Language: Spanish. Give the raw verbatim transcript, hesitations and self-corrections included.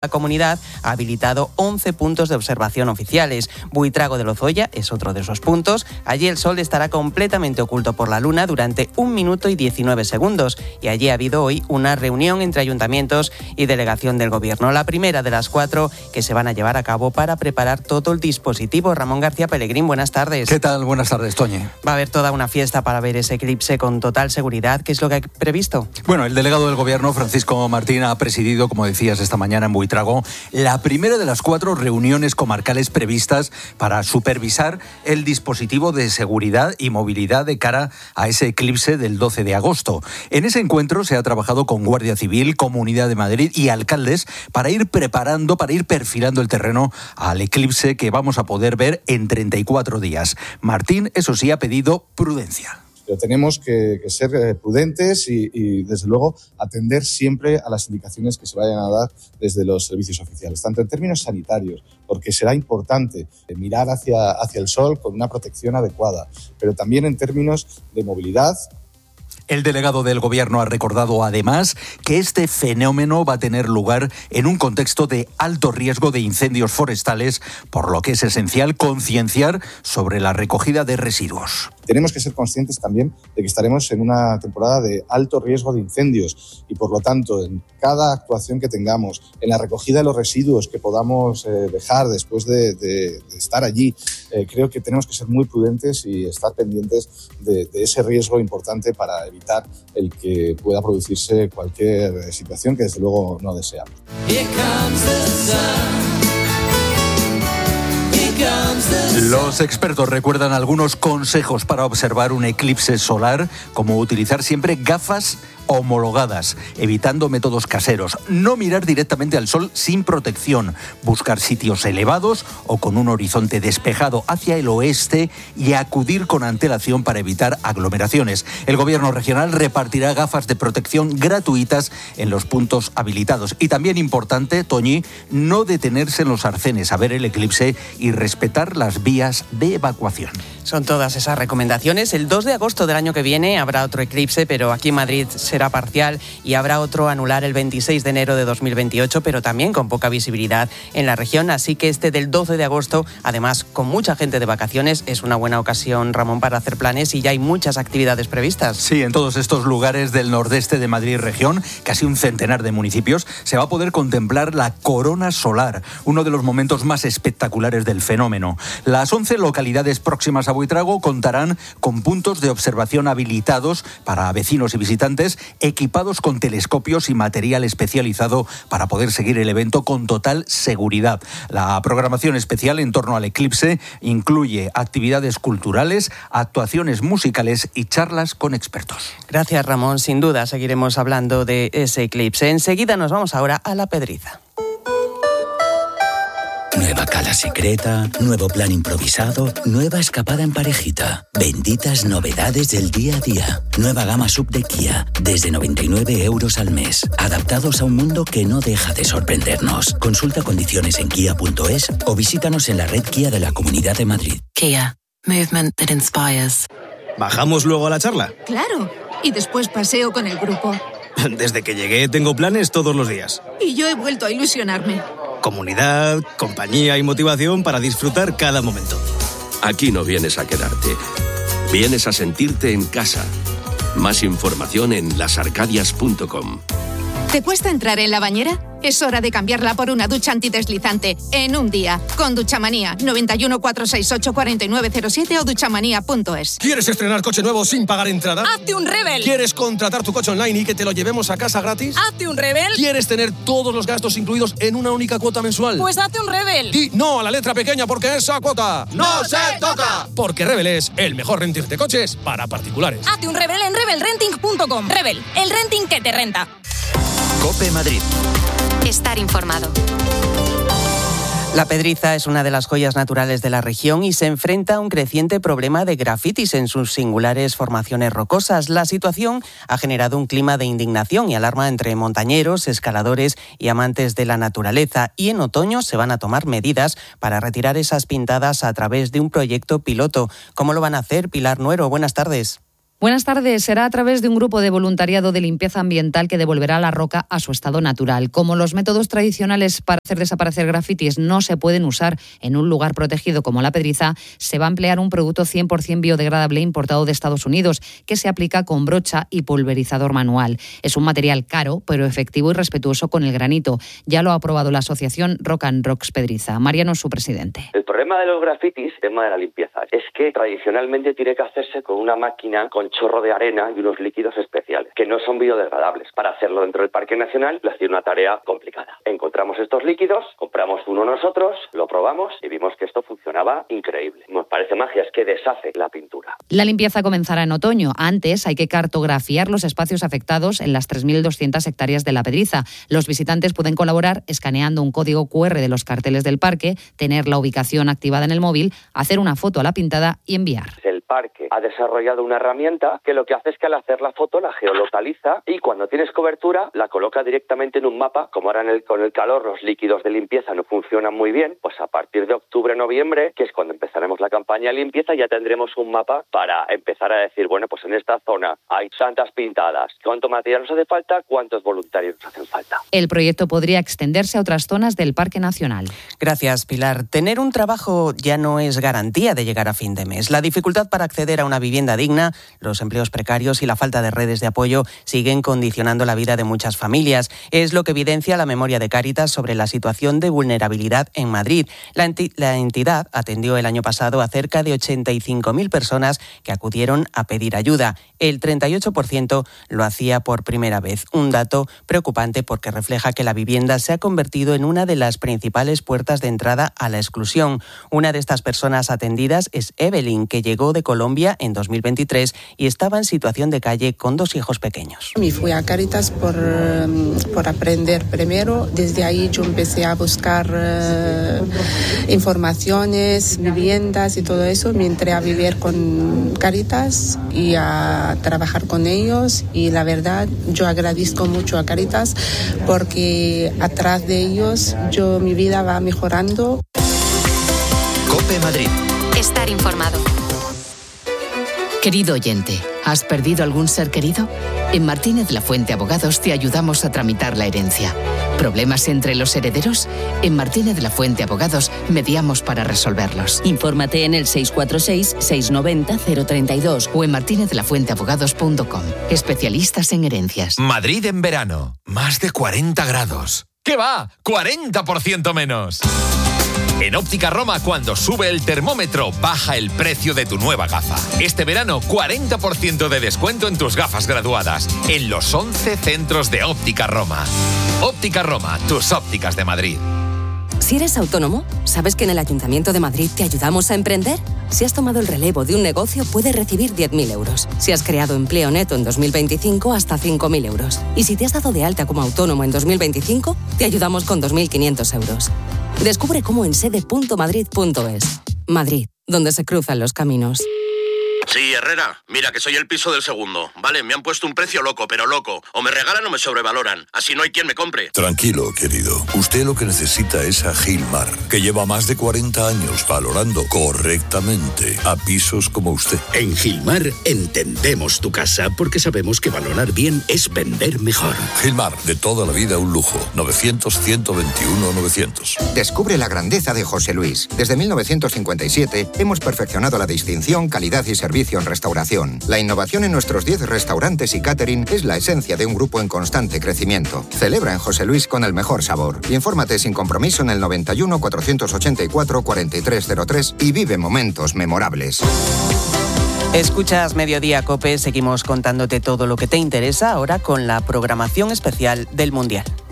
La comunidad ha habilitado once puntos de observación oficiales. Buitrago de Lozoya es otro de esos puntos. Allí el sol estará completamente oculto por la luna durante un minuto y diecinueve segundos. Y allí ha habido hoy una reunión entre ayuntamientos y delegación del gobierno. La primera de las cuatro que se van a llevar a cabo para preparar todo el dispositivo. Ramón García Pellegrín, buenas tardes. ¿Qué tal? Buenas tardes, Toñi. Va a haber toda una fiesta para ver ese eclipse con total seguridad. ¿Qué es lo que hay previsto? Bueno, el delegado del gobierno, Francisco Martín, ha presidido, como decías, esta mañana en Buitrago, la primera de las cuatro reuniones comarcales previstas para supervisar el dispositivo de seguridad y movilidad de cara a ese eclipse del doce de agosto. En ese encuentro se ha trabajado con Guardia Civil, Comunidad de Madrid y alcaldes para ir preparando, para ir perfilando el terreno al eclipse que vamos a poder ver en treinta y cuatro días. Martín, eso sí, ha pedido prudencia. Pero tenemos que, que ser eh, prudentes y, y, desde luego, atender siempre a las indicaciones que se vayan a dar desde los servicios oficiales, tanto en términos sanitarios, porque será importante mirar hacia, hacia el sol con una protección adecuada, pero también en términos de movilidad. El delegado del gobierno ha recordado además que este fenómeno va a tener lugar en un contexto de alto riesgo de incendios forestales, por lo que es esencial concienciar sobre la recogida de residuos. Tenemos que ser conscientes también de que estaremos en una temporada de alto riesgo de incendios y, por lo tanto, en cada actuación que tengamos, en la recogida de los residuos que podamos eh, dejar después de, de, de estar allí, eh, creo que tenemos que ser muy prudentes y estar pendientes de, de ese riesgo importante para evitar el que pueda producirse cualquier situación que, desde luego, no deseamos. Los expertos recuerdan algunos consejos para observar un eclipse solar, como utilizar siempre gafas homologadas, evitando métodos caseros, no mirar directamente al sol sin protección, buscar sitios elevados o con un horizonte despejado hacia el oeste y acudir con antelación para evitar aglomeraciones. El gobierno regional repartirá gafas de protección gratuitas en los puntos habilitados. Y también importante, Toñi, no detenerse en los arcenes a ver el eclipse y respetar las vías de evacuación. Son todas esas recomendaciones. El dos de agosto del año que viene habrá otro eclipse, pero aquí en Madrid será parcial, y habrá otro anular el veintiséis de enero de dos mil veintiocho, pero también con poca visibilidad en la región. Así que este del doce de agosto, además con mucha gente de vacaciones, es una buena ocasión, Ramón, para hacer planes, y ya hay muchas actividades previstas. Sí, en todos estos lugares del nordeste de Madrid región, casi un centenar de municipios, se va a poder contemplar la corona solar, uno de los momentos más espectaculares del fenómeno. Las once localidades próximas a Buitrago contarán con puntos de observación habilitados para vecinos y visitantes, equipados con telescopios y material especializado para poder seguir el evento con total seguridad. La programación especial en torno al eclipse incluye actividades culturales, actuaciones musicales y charlas con expertos. Gracias, Ramón. Sin duda seguiremos hablando de ese eclipse. Enseguida nos vamos ahora a La Pedriza. Nueva cala secreta, nuevo plan improvisado, nueva escapada en parejita. Benditas novedades del día a día. Nueva gama sub de Kia, desde noventa y nueve euros al mes. Adaptados a un mundo que no deja de sorprendernos. Consulta condiciones en kia punto es o visítanos en la red Kia de la Comunidad de Madrid. Kia, movement that inspires. ¿Bajamos luego a la charla? Claro, y después paseo con el grupo. Desde que llegué tengo planes todos los días. Y yo he vuelto a ilusionarme. Comunidad, compañía y motivación para disfrutar cada momento. Aquí no vienes a quedarte. Vienes a sentirte en casa. Más información en las arcadias punto com. ¿Te cuesta entrar en la bañera? Es hora de cambiarla por una ducha antideslizante en un día. Con Duchamanía. noventa y uno, cuatrocientos sesenta y ocho, cuarenta y nueve cero siete o duchamanía punto es. ¿Quieres estrenar coche nuevo sin pagar entrada? ¡Hazte un Rebel! ¿Quieres contratar tu coche online y que te lo llevemos a casa gratis? ¡Hazte un Rebel! ¿Quieres tener todos los gastos incluidos en una única cuota mensual? Pues hazte un Rebel. Y no a la letra pequeña, porque esa cuota ¡no se toca! Porque Rebel es el mejor renting de coches para particulares. Hazte un Rebel en rebel renting punto com. Rebel, el renting que te renta. COPE Madrid. Estar informado. La Pedriza es una de las joyas naturales de la región y se enfrenta a un creciente problema de grafitis en sus singulares formaciones rocosas. La situación ha generado un clima de indignación y alarma entre montañeros, escaladores y amantes de la naturaleza. Y en otoño se van a tomar medidas para retirar esas pintadas a través de un proyecto piloto. ¿Cómo lo van a hacer? Pilar Nuero, buenas tardes. Buenas tardes. Será a través de un grupo de voluntariado de limpieza ambiental que devolverá la roca a su estado natural. Como los métodos tradicionales para hacer desaparecer grafitis no se pueden usar en un lugar protegido como la Pedriza, se va a emplear un producto cien por ciento biodegradable importado de Estados Unidos que se aplica con brocha y pulverizador manual. Es un material caro, pero efectivo y respetuoso con el granito. Ya lo ha aprobado la asociación Rock and Rocks Pedriza. Mariano es su presidente. El problema de los grafitis, el tema de la limpieza, es que tradicionalmente tiene que hacerse con una máquina con chorro de arena y unos líquidos especiales, que no son biodegradables. Para hacerlo dentro del Parque Nacional, le ha sido una tarea complicada. Encontramos estos líquidos, compramos uno nosotros, lo probamos y vimos que esto funcionaba increíble. Nos parece magia, es que deshace la pintura. La limpieza comenzará en otoño. Antes hay que cartografiar los espacios afectados en las tres mil doscientas hectáreas de la Pedriza. Los visitantes pueden colaborar escaneando un código cu erre de los carteles del parque, tener la ubicación activada en el móvil, hacer una foto a la pintada y enviar. El parque ha desarrollado una herramienta que lo que hace es que al hacer la foto la geolocaliza y cuando tienes cobertura la coloca directamente en un mapa. Como ahora en el, con el calor los líquidos de limpieza no funcionan muy bien, pues a partir de octubre, noviembre, que es cuando empezaremos la campaña de limpieza, ya tendremos un mapa para empezar a decir, bueno, pues en esta zona hay tantas pintadas, cuánto material nos hace falta, cuántos voluntarios nos hacen falta. El proyecto podría extenderse a otras zonas del Parque Nacional. Gracias, Pilar. Tener un trabajo ya no es garantía de llegar a fin de mes. La dificultad para acceder a una vivienda digna, los empleos precarios y la falta de redes de apoyo siguen condicionando la vida de muchas familias. Es lo que evidencia la memoria de Cáritas sobre la situación de vulnerabilidad en Madrid. La, enti- la entidad atendió el año pasado a cerca de ochenta y cinco mil personas que acudieron a pedir ayuda. El treinta y ocho por ciento lo hacía por primera vez. Un dato preocupante porque refleja que la vivienda se ha convertido en una de las principales puertas de entrada a la exclusión. Una de estas personas atendidas es Evelyn, que llegó de Colombia en dos mil veintitrés y estaba en situación de calle con dos hijos pequeños. Me fui a Cáritas por, por aprender primero. Desde ahí yo empecé a buscar uh, informaciones, viviendas y todo eso. Me entré a vivir con Cáritas y a trabajar con ellos. Y la verdad, yo agradezco mucho a Cáritas porque atrás de ellos yo mi vida va mejorando. COPE Madrid. Estar informado. Querido oyente, ¿has perdido algún ser querido? En Martínez La Fuente Abogados te ayudamos a tramitar la herencia. ¿Problemas entre los herederos? En Martínez La Fuente Abogados mediamos para resolverlos. Infórmate en el seis cuatro seis, seis nueve cero, cero tres dos o en martinez la fuente abogados punto com. Especialistas en herencias. Madrid en verano. Más de cuarenta grados. ¿Qué va? ¡cuarenta por ciento menos! En Óptica Roma, cuando sube el termómetro, baja el precio de tu nueva gafa. Este verano, cuarenta por ciento de descuento en tus gafas graduadas, en los once centros de Óptica Roma. Óptica Roma, tus ópticas de Madrid. Si eres autónomo, ¿sabes que en el Ayuntamiento de Madrid te ayudamos a emprender? Si has tomado el relevo de un negocio, puedes recibir diez mil euros. Si has creado empleo neto en dos mil veinticinco, hasta cinco mil euros. Y si te has dado de alta como autónomo en dos mil veinticinco, te ayudamos con dos mil quinientos euros. Descubre cómo en sede punto madrid punto es. Madrid, donde se cruzan los caminos. Sí, Herrera, mira que soy el piso del segundo. Vale, me han puesto un precio loco, pero loco. O me regalan o me sobrevaloran. Así no hay quien me compre. Tranquilo, querido. Usted lo que necesita es a Gilmar, que lleva más de cuarenta años valorando correctamente a pisos como usted. En Gilmar entendemos tu casa porque sabemos que valorar bien es vender mejor. Gilmar, de toda la vida un lujo. novecientos, ciento veintiuno, novecientos. Descubre la grandeza de José Luis. Desde mil novecientos cincuenta y siete hemos perfeccionado la distinción, calidad y servicio en restauración. La innovación en nuestros diez restaurantes y catering es la esencia de un grupo en constante crecimiento. Celebra en José Luis con el mejor sabor. Infórmate sin compromiso en el noventa y uno, cuatrocientos ochenta y cuatro, cuarenta y tres cero tres y vive momentos memorables. Escuchas Mediodía COPE, seguimos contándote todo lo que te interesa ahora con la programación especial del Mundial.